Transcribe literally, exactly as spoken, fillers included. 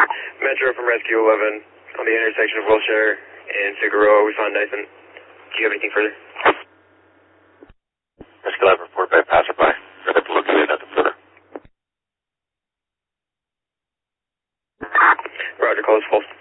Metro from Rescue eleven on the intersection of Wilshire and Figueroa. We found Nathan. Do you have anything further? Rescue eleven, report by passerby. Ready to locate nothing further. Roger, call us full.